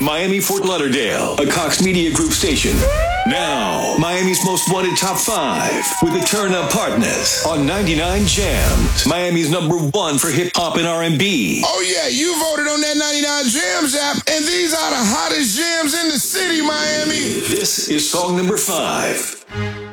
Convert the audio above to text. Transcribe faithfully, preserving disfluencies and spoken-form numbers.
Miami, Fort Lauderdale, a Cox Media Group station. Now, Miami's most wanted top five with the Turn Up Partners on ninety-nine Jams, Miami's number one for hip hop and R and B. Oh yeah, you voted on that ninety-nine Jams app, and these are the hottest jams in the city, Miami. This is song number five.